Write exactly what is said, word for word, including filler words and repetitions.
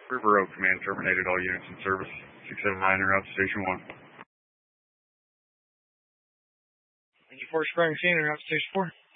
River Road Command terminated all units in service. six seven nine are out to Station one. Ranger four, Sparring Scene, and out to Station four.